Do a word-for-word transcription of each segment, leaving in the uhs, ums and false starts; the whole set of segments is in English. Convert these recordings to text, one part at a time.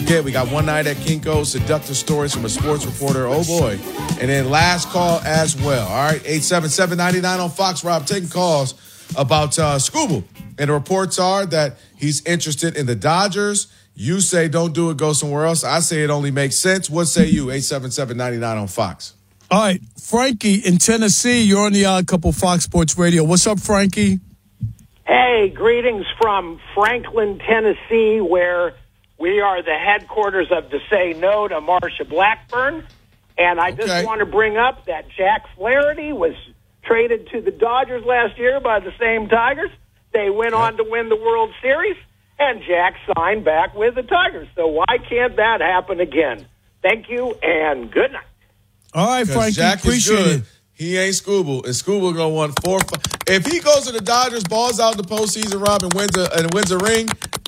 forget, we got One Night at Kinko's, seductive stories from a sports reporter. Oh, boy. And then last call as well. All right, eight seven seven, nine nine on Fox, Rob, taking calls about uh, Scooble. And the reports are that he's interested in the Dodgers. You say don't do it, go somewhere else. I say it only makes sense. What say you? eight seven seven, nine nine on Fox. All right, Frankie in Tennessee, you're on the Odd Couple Fox Sports Radio. What's up, Frankie? Hey, greetings from Franklin, Tennessee, where we are the headquarters of the Say No to Marsha Blackburn. And I Okay. just want to bring up that Jack Flaherty was traded to the Dodgers last year by the same Tigers. They went on to win the World Series, and Jack signed back with the Tigers. So why can't that happen again? Thank you, and good night. All right, Frankie, Jack appreciate is good. it. He ain't Scooble, and Scooble gonna want four. Five. If he goes to the Dodgers, balls out in the postseason, Rob, and wins a and wins a ring,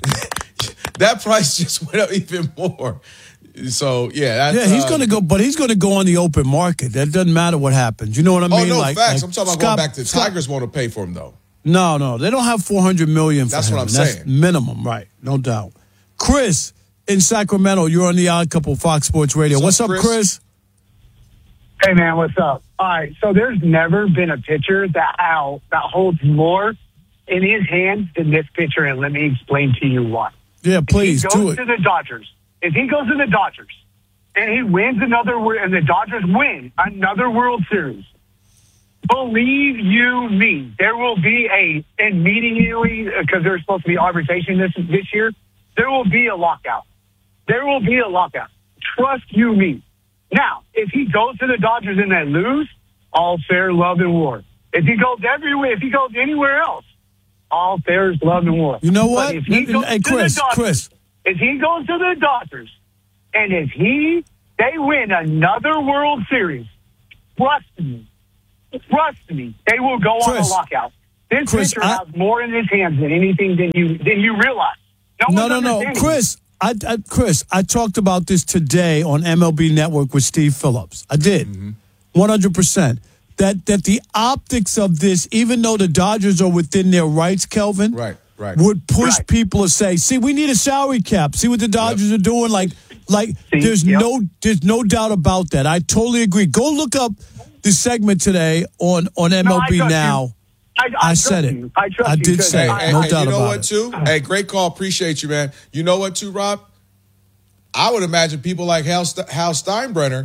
that price just went up even more. So yeah, that's, Yeah, he's uh, going to go, but he's going to go on the open market. That doesn't matter what happens. You know what I mean? Oh no, like, facts. like I'm talking about Scott, going back to the Scott, Tigers. Want to pay for him though? No, no, they don't have four hundred million dollars for That's him. what I'm That's saying. minimum, right? No doubt. Chris in Sacramento, you're on the Odd Couple Fox Sports Radio. What's What's up, up, Chris? Chris? Hey, man, what's up? All right, so there's never been a pitcher that how that holds more in his hands than this pitcher, and let me explain to you why. Yeah, please if he do goes it. to the Dodgers, if he goes to the Dodgers and he wins another, and the Dodgers win another World Series, believe you me, there will be a immediately because there's supposed to be arbitration this this year. There will be a lockout. There will be a lockout. Trust you me. Now, if he goes to the Dodgers and they lose, all fair, love, and war. If he goes everywhere, if he goes anywhere else, all fair is love and war. You know But what? if he goes Hey, to Chris, the Dodgers, Chris. if he goes to the Dodgers, and if he they win another World Series, trust me, trust me, they will go on a Chris, lockout. This Chris, pitcher I- has more in his hands than anything than you than you realize. No, one's no, no, understanding. Chris. I, I, Chris, I talked about this today on M L B Network with Steve Phillips. I did, one hundred percent. That that the optics of this, even though the Dodgers are within their rights, Kelvin, Right, right. would push Right. people to say, "See, we need a salary cap. See what the Dodgers are doing." Like, like See, there's yep. no, there's no doubt about that. I totally agree. Go look up the segment today on on M L B No, I trust Now. you. I, I, I trust said it. you. I trust I you did because say it. I- Hey, No hey, doubt you know about what, it. too? Hey, great call. Appreciate you, man. You know what, too, Rob? I would imagine people like Hal, St- Hal Steinbrenner,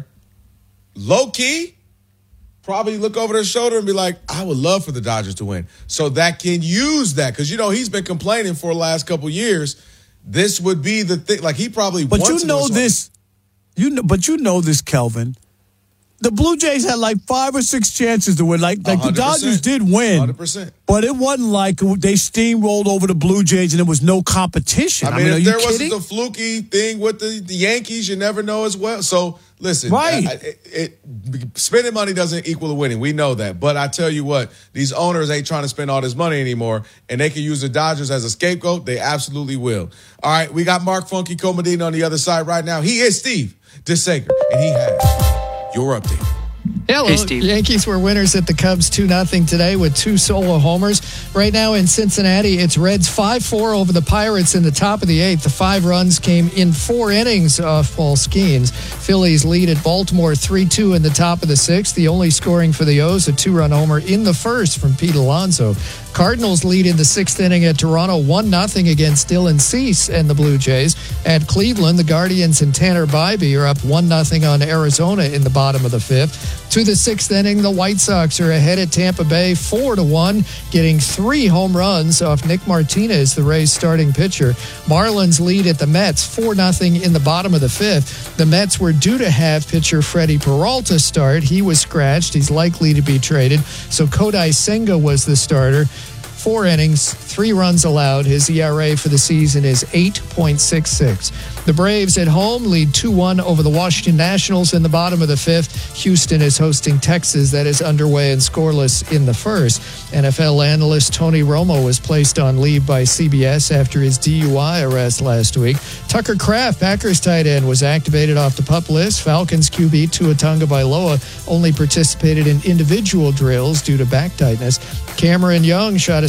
low key, probably look over their shoulder and be like, I would love for the Dodgers to win. So that can use that. Because, you know, he's been complaining for the last couple years. This would be the thing. Like, he probably But wants you to know win this, you know, but you know this, Kelvin. The Blue Jays had like five or six chances to win. Like, like the one hundred percent. Dodgers did win, one hundred percent. but it wasn't like they steamrolled over the Blue Jays and there was no competition. I mean, are if you there kidding? wasn't the fluky thing with the, the Yankees, you never know as well. So, listen, Right. I- I- it, it, spending money doesn't equal winning. We know that. But I tell you what, these owners ain't trying to spend all this money anymore, and they can use the Dodgers as a scapegoat. They absolutely will. All right, we got Mark Funky Comedina on the other side right now. He is Steve DeSager, and he has your update. Hello. Hey, Steve. Yankees were winners at the Cubs two nothing today with two solo homers. Right now in Cincinnati, it's Reds five four over the Pirates in the top of the eighth. The five runs came in four innings off Paul Skeens. Phillies lead at Baltimore three two in the top of the sixth. The only scoring for the O's, a two-run homer in the first from Pete Alonso. Cardinals lead in the sixth inning at Toronto one nothing against Dylan Cease and the Blue Jays. At Cleveland, the Guardians and Tanner Bybee are up one nothing on Arizona in the bottom of the fifth. To the sixth inning, the White Sox are ahead at Tampa Bay four to one, getting three home runs off Nick Martinez, the Rays' starting pitcher. Marlins lead at the Mets four nothing in the bottom of the fifth. The Mets were due to have pitcher Freddie Peralta start. He was scratched. He's likely to be traded. So Kodai Senga was the starter. Four innings, three runs allowed. His E R A for the season is eight point six six. The Braves at home lead two one over the Washington Nationals in the bottom of the fifth. Houston is hosting Texas. That is underway and scoreless in the first. N F L analyst Tony Romo was placed on leave by C B S after his D U I arrest last week. Tucker Kraft, Packers tight end, was activated off the PUP list. Falcons Q B Tua Tagovailoa only participated in individual drills due to back tightness. Cameron Young shot a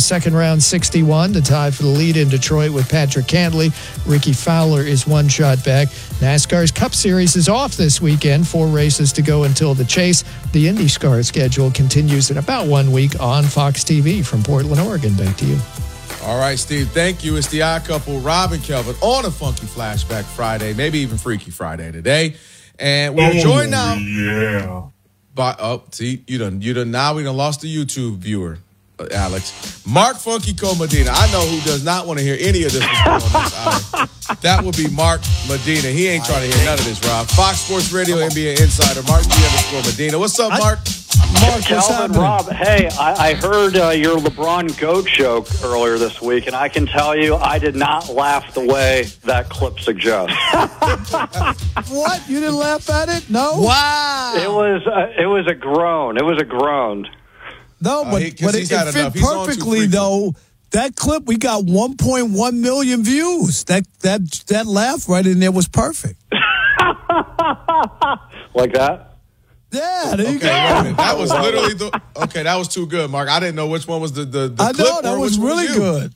second round sixty-one to tie for the lead in Detroit with Patrick Cantley. Ricky Fowler is one shot back. NASCAR's Cup Series is off this weekend. Four races to go until the chase. The IndyCar schedule continues in about one week on Fox T V. From Portland, Oregon, back to you. All right, Steve, thank you. It's the odd couple, Rob and Kelvin, on a Funky Flashback Friday, maybe even Freaky Friday today. And we're oh, joined now Yeah. by, oh, see, you done, you done, now we done lost the YouTube viewer, uh, Alex. Mark Funky Co-Medina. I know who does not want to hear any of this on this hour. That would be Mark Medina. He ain't trying to hear none of this, Rob. Fox Sports Radio, N B A Insider, Mark G underscore Medina. What's up, Mark? Mark, what's Calvin, happening? Rob, hey, I, I heard uh, your LeBron GOAT joke earlier this week, and I can tell you I did not laugh the way that clip suggests. What? You didn't laugh at it? No? Wow. It was uh, it was a groan. It was a groan. No, Uh, but, he- 'cause but he's it, had it fit enough. He's on too perfectly, frequent. though. That clip, we got one point one million views. That that that laugh right in there was perfect. Like that? Yeah, there you Okay, go. wait a minute. That was literally the, okay, that was too good, Mark. I didn't know which one was the, the, the I clip know, that or was which one really you. good.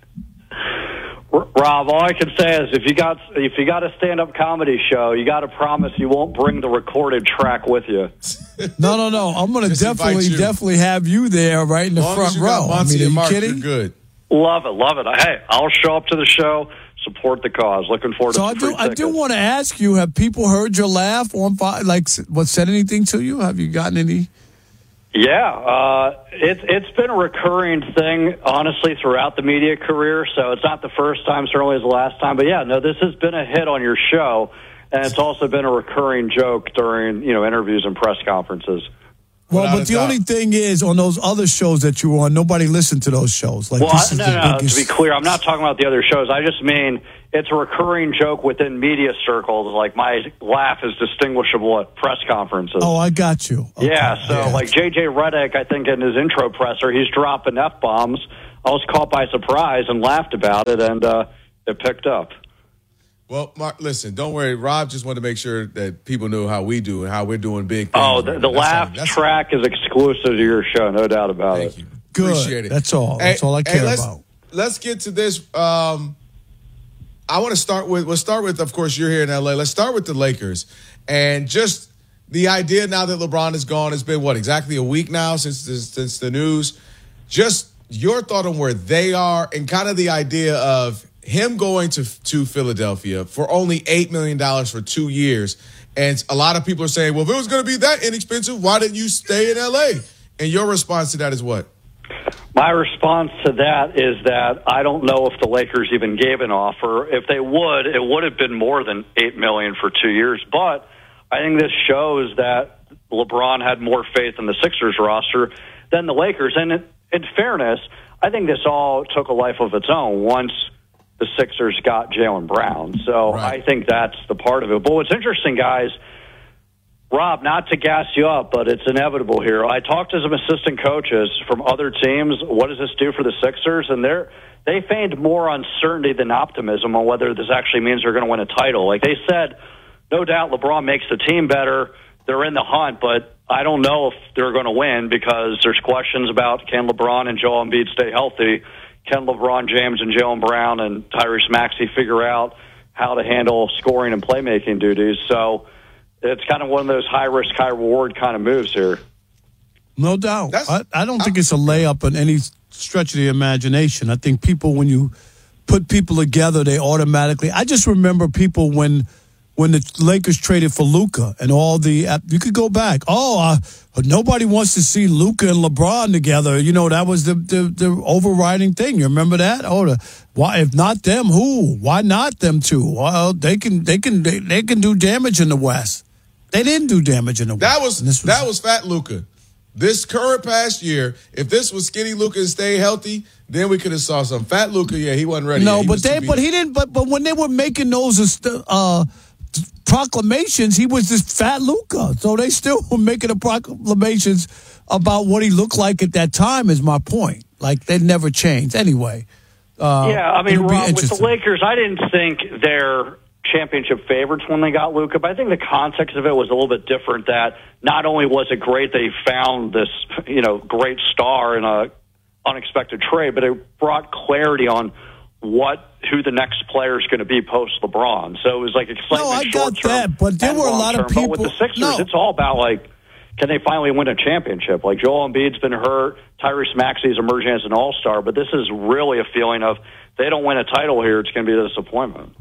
R- Rob, all I can say is if you got if you got a stand-up comedy show, you got to promise you won't bring the recorded track with you. No, no, no. I'm going to Just invite definitely, you. definitely have you there right in the As long front as you row. got I Monty mean, are and you Mark, kidding? you're good. Love it, love it. Hey, I'll show up to the show, support the cause. Looking forward So to I some do, free I do tickets. want to ask you: have people heard your laugh on fi- like what said anything to you? Have you gotten any? Yeah, uh, it's it's been a recurring thing, honestly, throughout the media career. So it's not the first time, certainly is the last time. But yeah, no, this has been a hit on your show, and it's also been a recurring joke during you know interviews and press conferences. Well, Without but a the doubt. only thing is, on those other shows that you were on, nobody listened to those shows. Like Well, this I, is no, the no, no, biggest. to be clear, I'm not talking about the other shows. I just mean it's a recurring joke within media circles. Like my laugh is distinguishable at press conferences. Oh, I got you. Okay. Yeah, so Yeah. like J J Redick, I think in his intro presser, he's dropping F-bombs. I was caught by surprise and laughed about it, and uh, it picked up. Well, Mark, listen, don't worry. Rob just wanted to make sure that people knew how we do and how we're doing big things. Oh, the, right the now. That's laugh all- that's- track is exclusive to your show, no doubt about Thank it. you. Good. Appreciate it. That's all. That's all I care let's, about. Let's get to this. Um, I want to start with, we'll start with, of course, you're here in L A. Let's start with the Lakers. And just the idea now that LeBron is gone, it's been, what, exactly a week now since the, since the news. Just your thought on where they are and kind of the idea of him going to, to Philadelphia for only eight million dollars for two years. And a lot of people are saying, well, if it was going to be that inexpensive, why didn't you stay in L A? And your response to that is what? My response to that is that I don't know if the Lakers even gave an offer. If they would, it would have been more than eight million dollars for two years. But I think this shows that LeBron had more faith in the Sixers roster than the Lakers. And in, in fairness, I think this all took a life of its own once the Sixers got Jaylen Brown. So Right. I think that's the part of it. But what's interesting, guys, Rob, not to gas you up, but it's inevitable here. I talked to some assistant coaches from other teams. What does this do for the Sixers? And they're, they feigned more uncertainty than optimism on whether this actually means they're going to win a title. Like they said, no doubt LeBron makes the team better. They're in the hunt, but I don't know if they're going to win because there's questions about can LeBron and Joel Embiid stay healthy? Can LeBron James and Jaylen Brown and Tyrese Maxey figure out how to handle scoring and playmaking duties? So it's kind of one of those high-risk, high-reward kind of moves here. No doubt. That's- I, I don't think it's a layup in any stretch of the imagination. I think people, when you put people together, they automatically. I just remember people when when the Lakers traded for Luka and all the. You could go back. Oh, uh, nobody wants to see Luka and LeBron together. You know, that was the the, the overriding thing. You remember that? Oh, the, why if not them, who? Why not them two? Well, they can they can they, they can do damage in the West. They didn't do damage in the West. That was, And this that was fat Luka. This current past year, if this was skinny Luka and stay healthy, then we could have saw some fat Luka. Yeah, he wasn't ready. No, yet. He but was too they, beat but up. he didn't. But but when they were making those uh, proclamations, he was this fat Luka. So they still were making the proclamations about what he looked like at that time. Is my point. Like they never changed anyway. Uh, yeah, I mean, it'll be Rob, with the interesting. Lakers, I didn't think they're championship favorites when they got Luka, but I think the context of it was a little bit different. That not only was it great they found this, you know, great star in a unexpected trade, but it brought clarity on what who the next player is going to be post LeBron. So it was like excitement. No, I got short-term that, but there and were a lot of long-term. people. But with the Sixers, no. it's all about like, can they finally win a championship? Like Joel Embiid's been hurt, Tyrese Maxey's emerging as an all-star, but this is really a feeling of they don't win a title here, it's going to be a disappointment.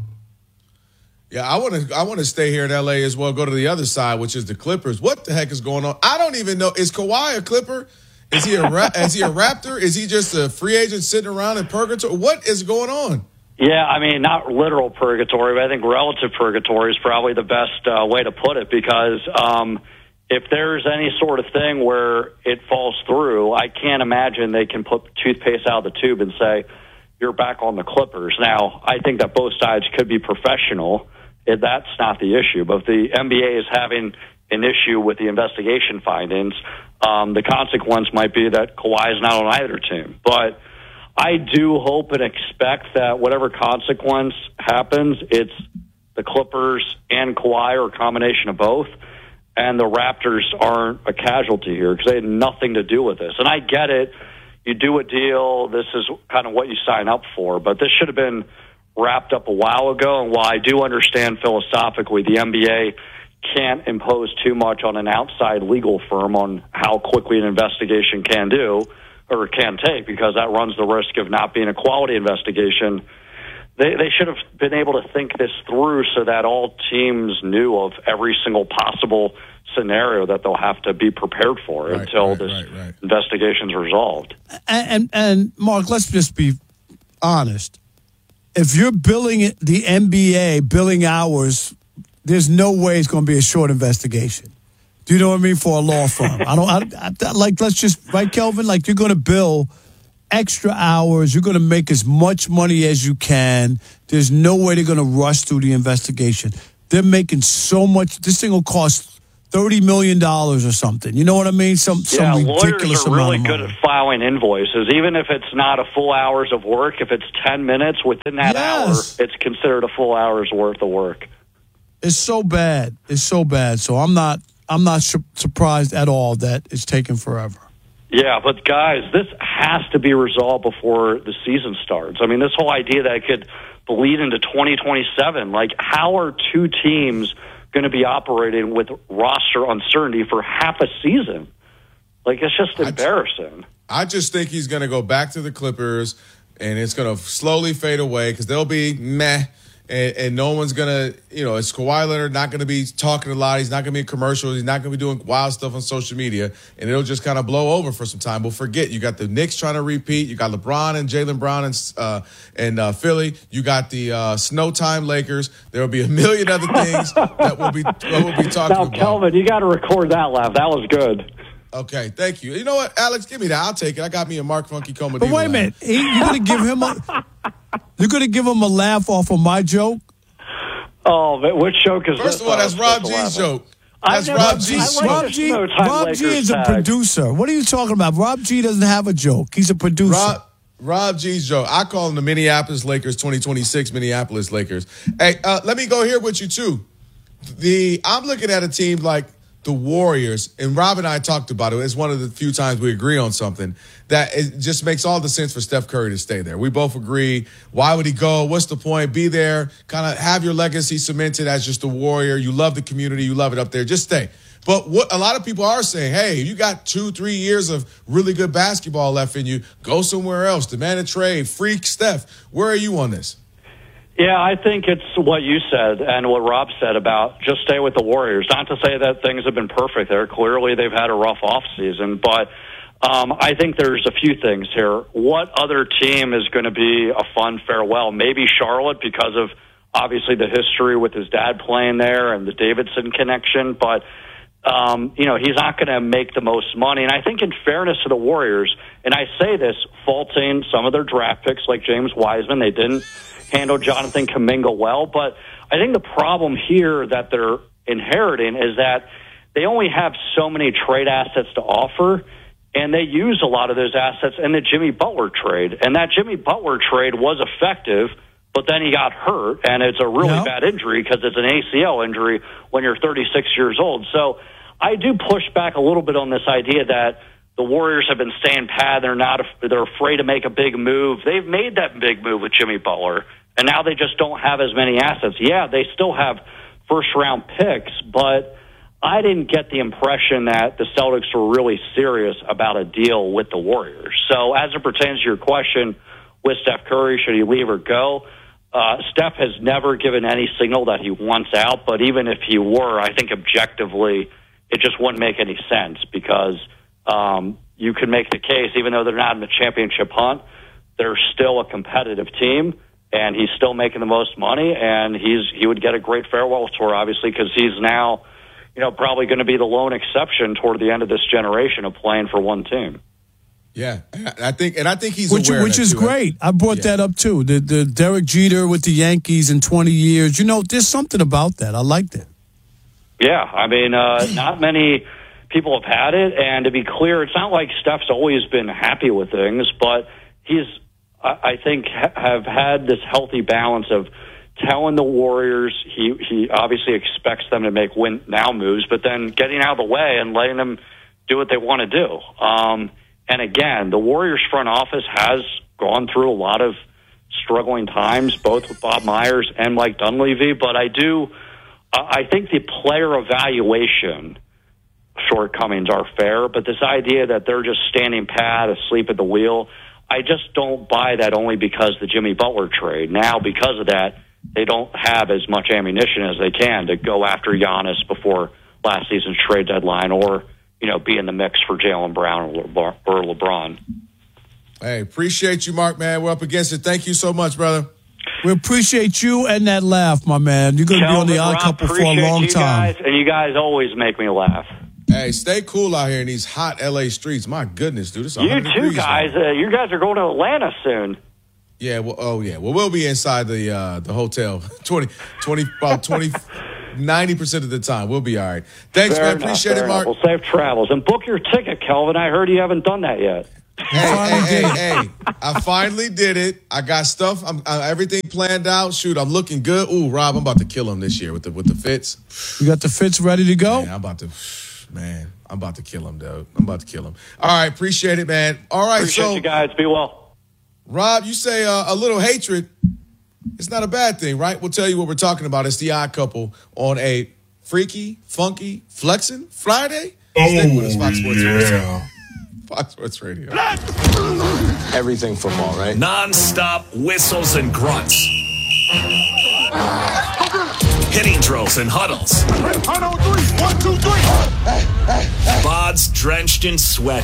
Yeah, I want to. I want to stay here in L A as well. Go to the other side, which is the Clippers. What the heck is going on? I don't even know. Is Kawhi a Clipper? Is he a ra- is he a Raptor? Is he just a free agent sitting around in purgatory? What is going on? Yeah, I mean, not literal purgatory, but I think relative purgatory is probably the best uh, way to put it because um, if there's any sort of thing where it falls through, I can't imagine they can put toothpaste out of the tube and say, you're back on the Clippers. Now, I think that both sides could be professional. That's not the issue. But if the N B A is having an issue with the investigation findings, um, the consequence might be that Kawhi is not on either team. But I do hope and expect that whatever consequence happens, it's the Clippers and Kawhi or a combination of both. And the Raptors aren't a casualty here because they had nothing to do with this. And I get it. You do a deal. This is kind of what you sign up for. But this should have been wrapped up a while ago. And while I do understand philosophically the N B A can't impose too much on an outside legal firm on how quickly an investigation can do or can take because that runs the risk of not being a quality investigation, they, they should have been able to think this through so that all teams knew of every single possible scenario that they'll have to be prepared for right, until right, this right, right. investigation's resolved. And, and, and Mark, let's just be honest. If you're billing it, the N B A billing hours, there's no way it's going to be a short investigation. Do you know what I mean? For a law firm, I don't I, I, like. Let's just right, Kelvin. Like you're going to bill extra hours. You're going to make as much money as you can. There's no way they're going to rush through the investigation. They're making so much. This thing will cost thirty million dollars or something. You know what I mean? Some some yeah, ridiculous lawyers are really amount of good money. at filing invoices, even if it's not a full hours of work. If it's ten minutes within that Yes. hour, it's considered a full hour's worth of work. It's so bad. It's so bad. So I'm not. I'm not su- surprised at all that it's taking forever. Yeah, but guys, this has to be resolved before the season starts. I mean, this whole idea that it could bleed into twenty twenty-seven, like how are two teams going to be operating with roster uncertainty for half a season? Like, it's just embarrassing. I just think he's going to go back to the Clippers, and it's going to slowly fade away because they'll be meh. And, and no one's going to, you know, it's Kawhi Leonard not going to be talking a lot. He's not going to be in commercials. He's not going to be doing wild stuff on social media. And it'll just kind of blow over for some time. But forget, you got the Knicks trying to repeat. You got LeBron and Jaylen Brown and, uh, and uh, Philly. You got the uh, Snow Time Lakers. There will be a million other things that we'll be, that we'll be talking now, about. Kelvin, you got to record that laugh. That was good. Okay, thank you. You know what, Alex? Give me that. I'll take it. I got me a Mark Funky Coma. But wait a minute. He, you're going to give him a, you're going to give him a laugh off of my joke? Oh, but which joke is First this? of all, that's I was Rob supposed to G's laugh at. joke. That's I've Rob never- G's I like Rob this G, no time Rob G Lakers is a tag. producer. What are you talking about? Rob G doesn't have a joke. He's a producer. Rob, Rob G's joke. I call them the Minneapolis Lakers, twenty twenty-six Minneapolis Lakers. Hey, uh, let me go here with you too. The I'm looking at a team like the Warriors, and Rob and I talked about it. It's one of the few times we agree on something that it just makes all the sense for Steph Curry to stay there. We both agree. Why would he go? What's the point? Be there, kind of have your legacy cemented as just a Warrior. You love the community. You love it up there. Just stay. But what a lot of people are saying, hey, you got two, three years of really good basketball left in you. Go somewhere else. Demand a trade. Freak Steph. Where are you on this? Yeah, I think it's what you said and what Rob said about just stay with the Warriors. Not to say that things have been perfect there. Clearly, they've had a rough offseason, but um, I think there's a few things here. What other team is going to be a fun farewell? Maybe Charlotte because of obviously the history with his dad playing there and the Davidson connection, but um, you know, he's not going to make the most money. And I think in fairness to the Warriors, and I say this faulting some of their draft picks like James Wiseman, they didn't handle Jonathan Kuminga well, but I think the problem here that they're inheriting is that they only have so many trade assets to offer, and they use a lot of those assets in the Jimmy Butler trade. And that Jimmy Butler trade was effective, but then he got hurt, and it's a really No. bad injury because it's an A C L injury when you're thirty-six years old. So I do push back a little bit on this idea that the Warriors have been staying pat. They're not. They're afraid to make a big move. They've made that big move with Jimmy Butler, and now they just don't have as many assets. Yeah, they still have first-round picks, but I didn't get the impression that the Celtics were really serious about a deal with the Warriors. So as it pertains to your question with Steph Curry, should he leave or go? Uh, Steph has never given any signal that he wants out, but even if he were, I think objectively it just wouldn't make any sense because um, you could make the case, even though they're not in the championship hunt, they're still a competitive team, and he's still making the most money, and he's he would get a great farewell tour, obviously, because he's now, you know, probably going to be the lone exception toward the end of this generation of playing for one team. Yeah, I think, and I think he's which, aware which of that is too. great. I brought Yeah. that up too. The the Derek Jeter with the Yankees in twenty years. You know, there's something about that. I like that. Yeah, I mean, uh, not many people have had it, and to be clear, it's not like Steph's always been happy with things, but he's, I think, ha- have had this healthy balance of telling the Warriors he, he obviously expects them to make win now moves, but then getting out of the way and letting them do what they want to do. Um, and again, the Warriors front office has gone through a lot of struggling times, both with Bob Myers and Mike Dunleavy, but I do, I think the player evaluation shortcomings are fair, but this idea that they're just standing pat, asleep at the wheel, I just don't buy that only because the Jimmy Butler trade. Now, because of that, they don't have as much ammunition as they can to go after Giannis before last season's trade deadline or, you know, be in the mix for Jaylen Brown or LeBron. Or LeBron. Hey, appreciate you, Mark, man. We're up against it. Thank you so much, brother. We appreciate you and that laugh, my man. You're going to be on the Odd Couple for a long you time. Guys, and you guys always make me laugh. Hey, stay cool out here in these hot L A streets. My goodness, dude. It's one You hundred too, degrees guys. now. Uh, you guys are going to Atlanta soon. Yeah, well, oh, yeah. Well, we'll be inside the uh, the hotel twenty, twenty, about twenty, ninety percent of the time. We'll be all right. Thanks, Fair man. enough, Appreciate fair it, Mark. enough. Well, safe travels. And book your ticket, Kelvin. I heard you haven't done that yet. Hey, hey, hey, hey. I finally did it. I got stuff. I'm uh, everything planned out. Shoot, I'm looking good. Ooh, Rob, I'm about to kill him this year with the with the fits. You got the fits ready to go? Man, I'm about to, man, I'm about to kill him, dude. I'm about to kill him. All right, appreciate it, man. All right, Appreciate so you guys. Be well. Rob, you say uh, a little hatred. It's not a bad thing, right? We'll tell you what we're talking about. It's the Odd Couple on a freaky, funky, flexing Friday. Stick with us, Fox Sports Radio. Fox Sports Radio. Everything football, right? Non-stop whistles and grunts. Hitting drills and huddles. One, two, three. Bods drenched in sweat.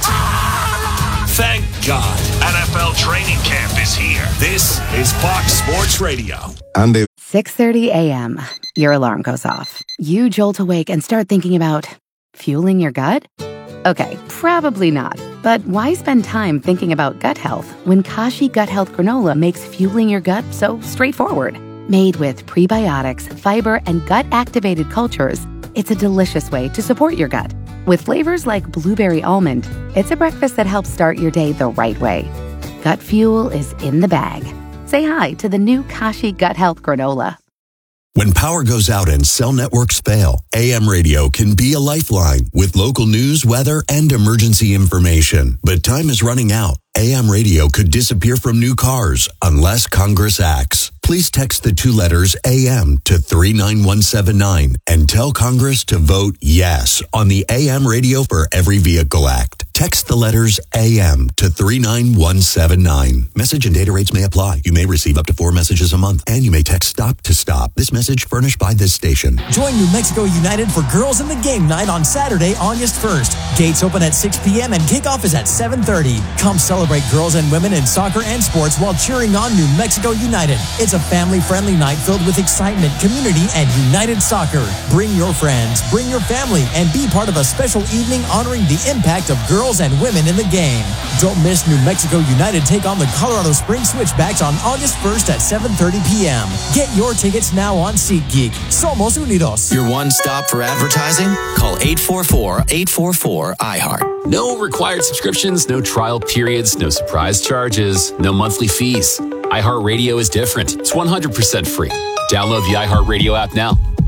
Thank God. N F L training camp is here. This is Fox Sports Radio. Andy. six thirty a.m. Your alarm goes off. You jolt awake and start thinking about fueling your gut? Okay, probably not. But why spend time thinking about gut health when Kashi Gut Health Granola makes fueling your gut so straightforward? Made with prebiotics, fiber, and gut-activated cultures, it's a delicious way to support your gut. With flavors like blueberry almond, it's a breakfast that helps start your day the right way. Gut fuel is in the bag. Say hi to the new Kashi Gut Health Granola. When power goes out and cell networks fail, A M radio can be a lifeline with local news, weather, and emergency information. But time is running out. A M radio could disappear from new cars unless Congress acts. Please text the two letters A M to three nine one seven nine and tell Congress to vote yes on the A M Radio for Every Vehicle Act. Text the letters A M to three nine one seven nine. Message and data rates may apply. You may receive up to four messages a month, and you may text STOP to STOP. This message furnished by this station. Join New Mexico United for Girls in the Game night on Saturday, August first. Gates open at six p.m. and kickoff is at seven thirty. Come celebrate girls and women in soccer and sports while cheering on New Mexico United. It's a family-friendly night filled with excitement, community, and United soccer. Bring your friends, bring your family, and be part of a special evening honoring the impact of girls and women in the game. Don't miss New Mexico United take on the Colorado Springs Switchbacks on August first at seven thirty p.m. Get your tickets now on SeatGeek. Somos Unidos. Your one stop for advertising? Call eight four four, eight four four, I heart. No required subscriptions, no trial periods, no surprise charges, no monthly fees. iHeartRadio is different. It's one hundred percent free. Download the iHeartRadio app now.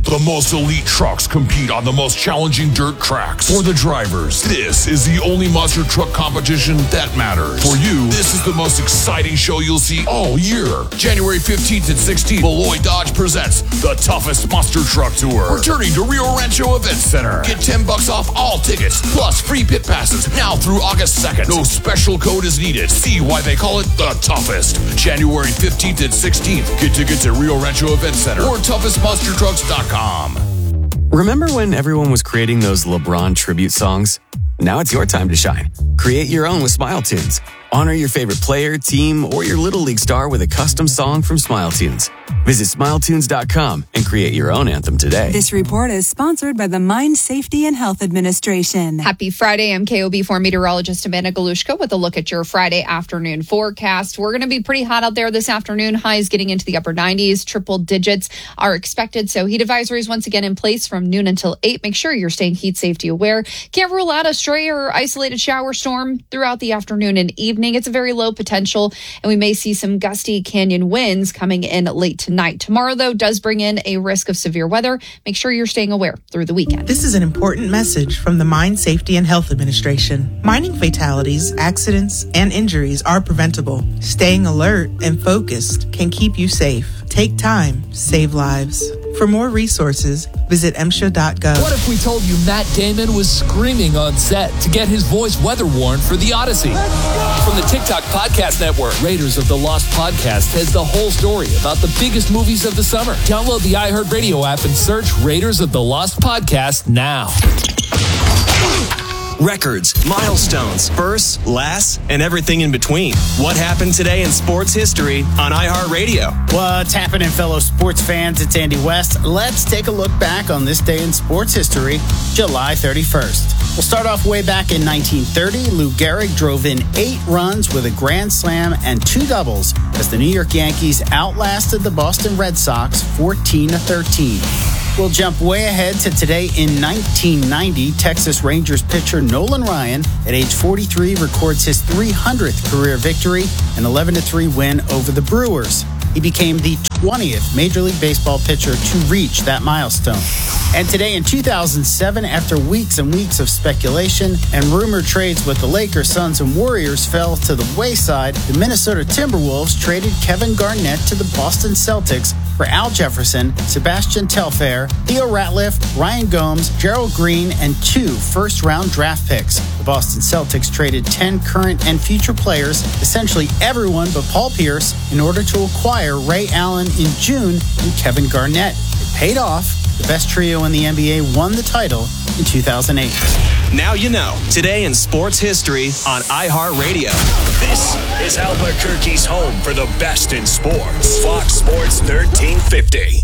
The most elite trucks compete on the most challenging dirt tracks. For the drivers, this is the only monster truck competition that matters. For you, this is the most exciting show you'll see all year. January fifteenth and sixteenth, Beloit Dodge presents the toughest monster truck tour. Returning to Rio Rancho Event Center. Get ten bucks off all tickets, plus free pit passes now through August second. No special code is needed. See why they call it the toughest. January fifteenth and sixteenth. Get tickets at Rio Rancho Event Center or toughest monster trucks dot com. Remember when everyone was creating those LeBron tribute songs? Now it's your time to shine. Create your own with Smile Tunes. Honor your favorite player, team, or your Little League star with a custom song from Smile Tunes. Visit smile tunes dot com and create your own anthem today. This report is sponsored by the Mine Safety and Health Administration. Happy Friday. I'm K O B four meteorologist Amanda Galushka with a look at your Friday afternoon forecast. We're going to be pretty hot out there this afternoon. Highs getting into the upper nineties. Triple digits are expected. So heat advisories once again in place from noon until eight. Make sure you're staying heat safety aware. Can't rule out a stray or isolated shower storm throughout the afternoon and evening. It's a very low potential, and we may see some gusty canyon winds coming in late tonight. Tomorrow, though, does bring in a risk of severe weather. Make sure you're staying aware through the weekend. This is an important message from the Mine Safety and Health Administration. Mining fatalities, accidents, and injuries are preventable. Staying alert and focused can keep you safe. Take time, save lives. For more resources, visit M S H A dot gov. What if we told you Matt Damon was screaming on set to get his voice weather worn for The Odyssey? From the TikTok Podcast Network, Raiders of the Lost Podcast has the whole story about the biggest movies of the summer. Download the iHeartRadio app and search Raiders of the Lost Podcast now. Records, milestones, firsts, lasts, and everything in between. What happened today in sports history on iHeartRadio? What's happening, fellow sports fans? It's Andy West. Let's take a look back on this day in sports history, July thirty-first. We'll start off way back in nineteen thirty. Lou Gehrig drove in eight runs with a grand slam and two doubles as the New York Yankees outlasted the Boston Red Sox fourteen to thirteen. We'll jump way ahead to today in nineteen ninety. Texas Rangers pitcher Nolan Ryan, at age forty-three, records his three hundredth career victory, an eleven to three win over the Brewers. He became the twentieth Major League Baseball pitcher to reach that milestone. And today in two thousand seven, after weeks and weeks of speculation and rumored trades with the Lakers, Suns, and Warriors fell to the wayside, the Minnesota Timberwolves traded Kevin Garnett to the Boston Celtics for Al Jefferson, Sebastian Telfair, Theo Ratliff, Ryan Gomes, Gerald Green, and two first-round draft picks. The Boston Celtics traded ten current and future players, essentially everyone but Paul Pierce, in order to acquire Ray Allen in June and Kevin Garnett. It paid off. The best trio in the N B A won the title in two thousand eight. Now you know. Today in sports history on iHeartRadio. This is Albuquerque's home for the best in sports. Fox Sports thirteen fifty.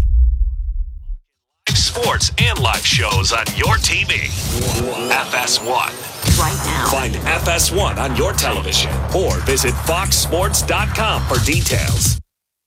Sports and live shows on your T V. F S one. Right now. Find F S one on your television or visit fox sports dot com for details.